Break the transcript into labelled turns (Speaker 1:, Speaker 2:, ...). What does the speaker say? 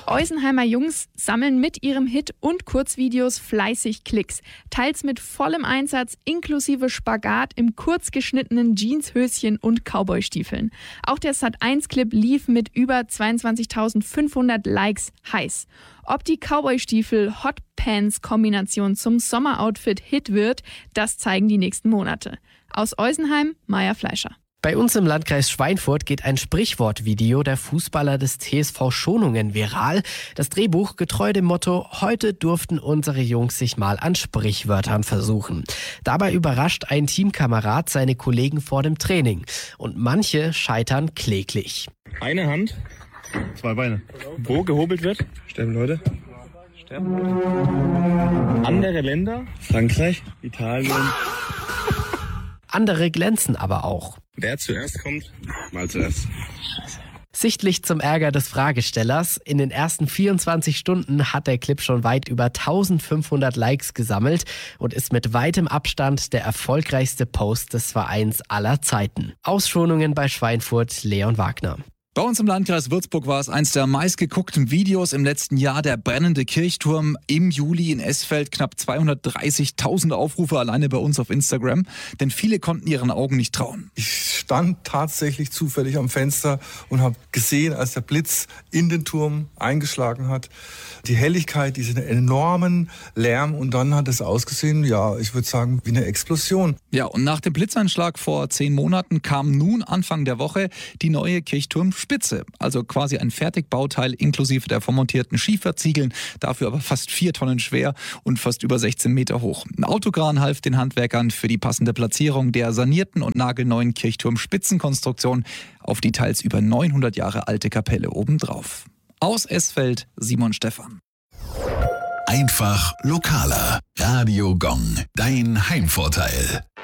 Speaker 1: Die Eusenheimer Jungs sammeln mit ihrem Hit und Kurzvideos fleißig Klicks. Teils mit vollem Einsatz inklusive Spagat im kurz geschnittenen Jeanshöschen und Cowboystiefeln. Auch der Sat.1-Clip lief mit über 22.500 Likes heiß. Ob die Cowboystiefel-Hotpants-Kombination zum Sommeroutfit Hit wird, das zeigen die nächsten Monate. Aus Eusenheim, Maja Fleischer.
Speaker 2: Bei uns im Landkreis Schweinfurt geht ein Sprichwortvideo der Fußballer des TSV Schonungen viral. Das Drehbuch getreu dem Motto: Heute durften unsere Jungs sich mal an Sprichwörtern versuchen. Dabei überrascht ein Teamkamerad seine Kollegen vor dem Training. Und manche scheitern kläglich.
Speaker 3: Eine Hand,
Speaker 4: 2 Beine.
Speaker 3: wo gehobelt wird.
Speaker 4: Sterben Leute.
Speaker 3: Andere Länder.
Speaker 4: Frankreich, Italien.
Speaker 2: Andere glänzen aber auch.
Speaker 3: Wer zuerst kommt.
Speaker 4: Mal zuerst.
Speaker 2: Sichtlich zum Ärger des Fragestellers. In den ersten 24 Stunden hat der Clip schon weit über 1500 Likes gesammelt und ist mit weitem Abstand der erfolgreichste Post des Vereins aller Zeiten. Aus Schonungen bei Schweinfurt, Leon Wagner.
Speaker 5: Bei uns im Landkreis Würzburg war es eins der meistgeguckten Videos im letzten Jahr, der brennende Kirchturm im Juli in Esfeld. Knapp 230.000 Aufrufe alleine bei uns auf Instagram, denn viele konnten ihren Augen nicht trauen.
Speaker 6: Ich stand tatsächlich zufällig am Fenster und habe gesehen, als der Blitz in den Turm eingeschlagen hat, die Helligkeit, diesen enormen Lärm, und dann hat es ausgesehen, ja, ich würde sagen, wie eine Explosion.
Speaker 5: Ja, und nach dem Blitzeinschlag vor 10 Monaten kam nun Anfang der Woche die neue Kirchturmspitze, also quasi ein Fertigbauteil inklusive der vormontierten Schieferziegeln, dafür aber fast 4 Tonnen schwer und fast über 16 Meter hoch. Ein Autokran half den Handwerkern für die passende Platzierung der sanierten und nagelneuen Kirchturmspitzenkonstruktion auf die teils über 900 Jahre alte Kapelle obendrauf. Aus Esfeld, Simon Stephan.
Speaker 7: Einfach lokaler. Radio Gong, dein Heimvorteil.